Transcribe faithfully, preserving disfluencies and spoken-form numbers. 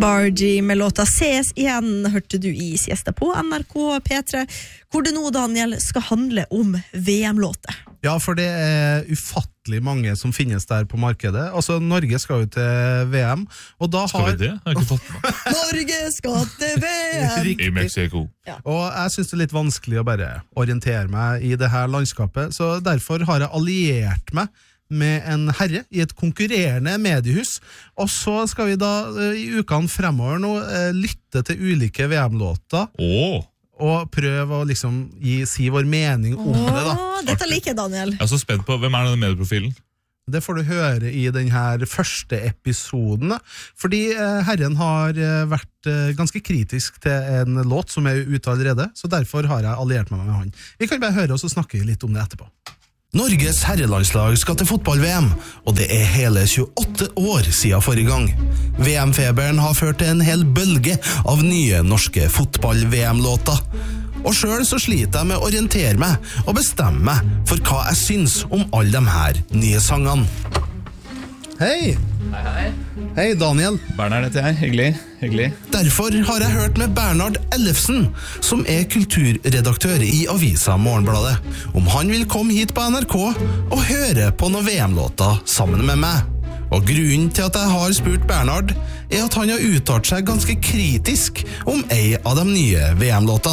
Bargie med låta Ses igjen, hørte du i siesta på N R K P tre, hvor det nå, Daniel, skal handle om V M-låter. Ja, for det er ufattelig mange som finnes der på markedet. Altså, Norge skal jo til V M, og da skal har... vi det? Jeg har ikke fått med. Norge skal til V M! I Mexico. Ja. Og jeg synes det er litt vanskelig å bare orientere meg i det her landskapet, så derfor har jeg alliert meg med en herre i et konkurrerende mediehus, og så skal vi da i ukene fremover nå lytte til ulike V M-låter Åh! og prøve å liksom gi, si vår mening om Åh, det da. dette liker jeg, Daniel. Jeg er så spent på, hvem er denne medieprofilen? Det får du høre i denne første episoden, fordi eh, herren har eh, vært eh, ganske kritisk til en låt som er ute allerede, så derfor har jeg alliert meg med han. Vi kan bare høre oss og snakke litt om det etterpå. Norges herrelandslag skal til fotball-V M, og det er hele tjueåtte år siden forrige gang. V M-feberen har ført til en hel bølge av nye norske fotball-V M-låter. Og selv så sliter jeg med å orientere meg og bestemme meg for hva jeg syns om alle de her nye sangene. Hei! Hei, hei. Hei, Daniel. Bernhard heter jeg. Hyggelig. Hyggelig. Derfor har jeg hørt med Bernhard Ellefsen, som er kulturredaktør i avisa Morgenbladet, om han vil komme hit på N R K og høre på noen V M-låter sammen med meg. Og grunnen til at jeg har spurt Bernhard, er at han har uttalt seg ganske kritisk om ei av de nye V M-låtene.